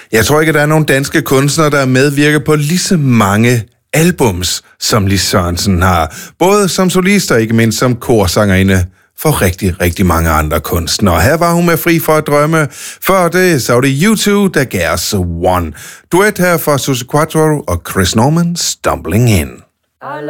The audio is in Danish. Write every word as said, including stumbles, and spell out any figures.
Jeg tror ikke, at der er nogen danske kunstnere, der medvirker på lige så mange albums, som Lis Sørensen har. Både som solist og ikke mindst som korsangerinde for rigtig, rigtig mange andre kunstnere. Her var hun med Fri for at drømme. Før det, så var det U to, der gav os One. Duet her fra Suzi Quatro og Chris Norman, Stumbling In.